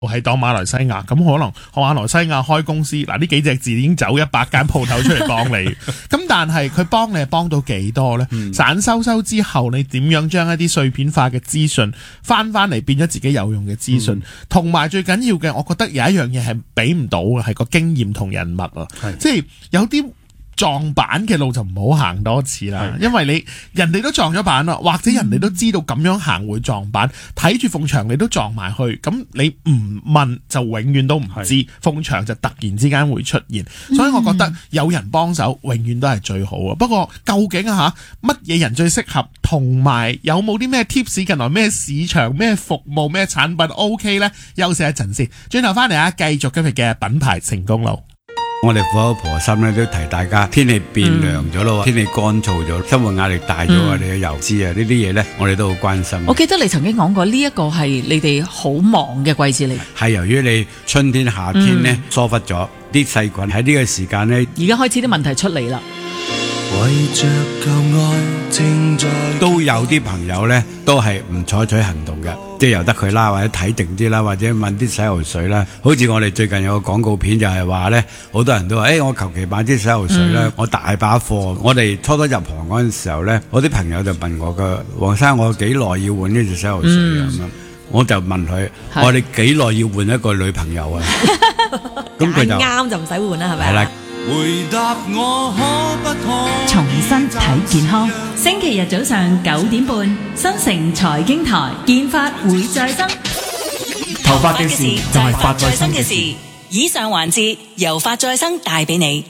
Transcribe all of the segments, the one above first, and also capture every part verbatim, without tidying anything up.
係當馬來西亞，咁可能馬來西亞開公司，嗱呢幾隻字已經走一百間鋪頭出嚟幫你，咁但係佢幫你係幫到幾多呢？嗯、散收收之後，你點樣將一啲碎片化嘅資訊翻翻嚟變咗自己有用嘅資訊，同埋、嗯、最緊要嘅，我覺得有一樣嘢係俾唔到嘅，係個經驗同人脈啊，是即係有啲。撞板嘅路就唔好行多次啦，因為你人哋都撞咗板啦，或者人哋都知道咁樣行會撞板，睇住埲牆你都撞埋去，咁你唔問就永遠都唔知，埲牆就突然之間會出現，所以我覺得有人幫手永遠都係最好啊。不過究竟啊吓乜嘢人最適合，同埋有冇啲咩 tips 近來咩市場咩服務咩產品 OK 呢？休息一陣先，轉頭翻嚟啊，繼續今日嘅品牌成功路。 我哋苦口婆心咧都提大家，天氣變涼咗咯，嗯、天氣乾燥咗，生活壓力大咗啊！嗯、你嘅油脂啊，呢啲嘢咧，我哋都好關心。 我記得你曾經講過，呢、這、一個係你哋好忙嘅季節嚟，係由於你春天、夏天咧、嗯、疏忽咗啲細菌喺呢個時間咧， 而家開始啲問題出嚟啦。 為着舊愛正在都有啲朋友咧，都係唔採取行動嘅，即係由得佢啦，或者睇定啲啦，或者問啲洗頭水啦。好似我哋最近有個廣告片就係話咧，好多人都話，誒、欸，我求其買啲洗頭水啦，嗯、我大把貨。我哋初初入行嗰陣時候咧，我啲朋友就問我嘅，黃生，我幾耐要換呢隻洗頭水啊？咁樣、嗯，我就問佢，是我哋幾耐要換一個女朋友啊？咁佢就啱就唔使換啦，係咪？ 係啦。 回答我可不可重新睇健康， 星期日早上九點半，新城財經台，健髮會再生。 頭髮嘅事就係髮再生嘅事。 以上環節由髮再生帶俾你。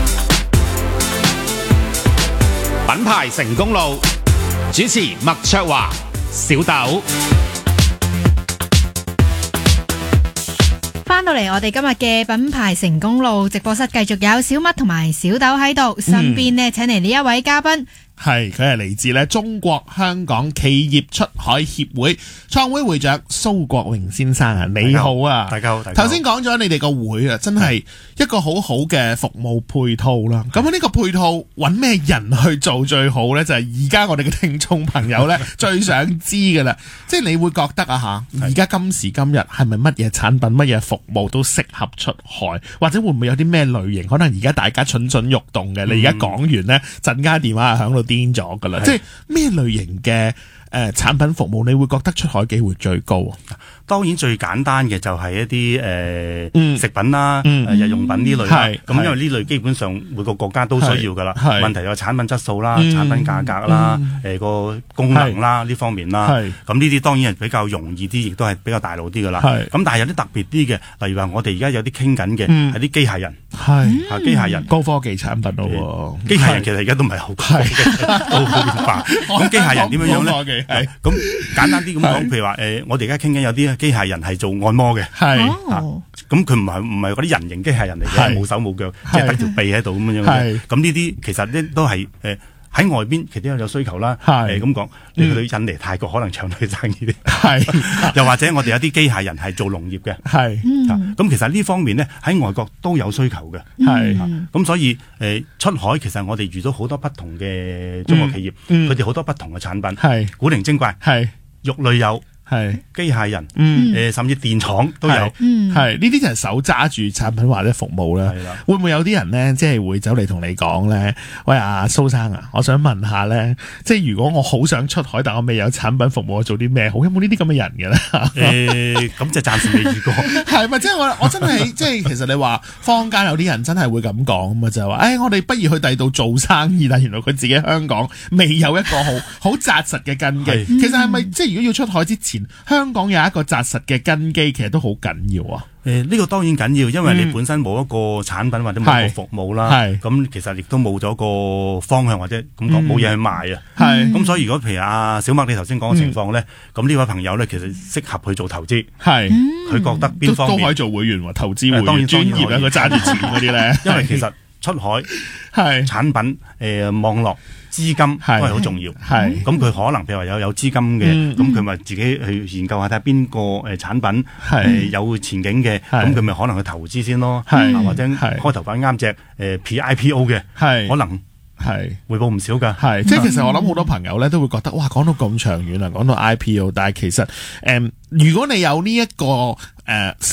品牌成功路，主持麥卓華、小豆。 翻到嚟我哋今日嘅品牌成功路直播室，繼續有小麥同埋小豆喺度，身邊呢，請嚟呢一位嘉賓。 係，佢係嚟自咧中國香港企業出海協會創會會長蘇國榮先生啊，你好啊！ 大家好，大家好。 頭先講咗你哋個會啊，真係一個好好嘅服務配套啦。咁呢個配套揾咩人去做最好呢？就係而家我哋嘅聽眾朋友呢最想知噶啦。即係你會覺得啊吓，而家今時今日係咪乜嘢產品、乜嘢服務都適合出海，或者會唔會有啲咩類型？可能而家大家蠢蠢欲動嘅，你而家講完呢，陣間電話係響度癲咗噶啦，即係咩類型嘅誒、呃、產品服務，你會覺得出海機會最高啊？ 當然最簡單嘅就係一啲誒、呃嗯、 食品啦、 嗯呃、日用品呢類啦。咁、嗯、因為呢類基本上每個國家都需要噶啦。問題就係產品質素啦、嗯、產品價格啦、誒、嗯、個、呃、功能啦呢方面啦。咁呢啲當然係比較容易啲，亦都係比較大路啲噶啦。咁但係有啲特別啲嘅，例如話我哋而家有啲傾緊嘅係啲機械人，係啊機械人高科技產品咯。機械人其實而家都唔係好高科技，都好變化。咁機械人點樣樣咧？咁簡單啲咁講，譬如話誒，我哋而家傾緊有啲機械人係做按摩嘅，係咁佢唔係唔係嗰啲人形機械人嚟嘅，冇手冇腳，即係得條臂喺度咁樣嘅。咁呢啲其實咧都係誒喺外邊，其實都有需求啦。誒咁講，你去印尼、泰國可能搶到佢生意啲。係又或者我哋有啲機械人係做農業嘅，係咁其實呢方面咧喺外國都有需求嘅。係咁所以誒出海其實我哋遇到好多不同嘅中國企業，佢哋好多不同嘅產品，係古靈精怪，係肉類有。係機械人，嗯，誒，甚至電廠都有， 係呢啲就係手揸住產品或者服務啦。係啦，會唔會有啲人咧，即係會走嚟同你講咧？喂，阿蘇生啊，我想問下咧，即係如果我好想出海，但我未有產品服務，我做啲咩好？有冇呢啲咁嘅人嘅咧？ 誒，咁就暫時未遇過。 係咪？即係我我真係即係，其實你話坊間有啲人真係會咁講啊嘛，就係話，誒，我哋不如去第二度做生意，但原來佢自己香港未有一個好好紮實嘅根基。其實係咪即係如果要出海之前？香港有一個紮實嘅根基，其實都好緊要啊！ 誒、呃，呢、這個當然緊要，因為你本身冇一個產品或者冇一個服務啦，咁其實亦都冇咗個方向或者咁講冇嘢去賣啊。係咁，所以如果譬如阿小麥你頭先講嘅情況咧，咁呢、嗯、位朋友咧其實適合去做投資，係佢、嗯、覺得邊方面都，都可以做會員喎，投資會員、呃、當然專業咧，佢揸住錢嗰啲咧，因為其實出海係產品誒、呃、網絡。資金都係好重要，係咁佢可能譬如話有有資金嘅，咁佢咪自己去研究下睇下邊個誒產品係、呃、有前景嘅，咁佢咪可能去投資先咯，係或者開頭揾啱隻誒 P I P O 嘅，係可能係回報唔少㗎，係即係其實我諗好多朋友咧都會覺得哇講到咁長遠啊，講到 I P O， 但係其實誒、呃、如果你有呢、這、一個誒。呃